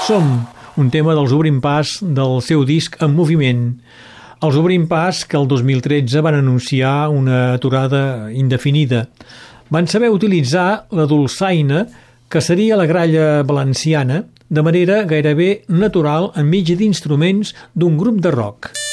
Som, un tema dels Obrim Pas del seu disc En Moviment. Els Obrim Pas que el 2013 van anunciar una aturada indefinida. Van saber utilitzar la dolçaina, que seria la gralla valenciana, de manera gairebé natural enmig d'instruments d'un grup de rock.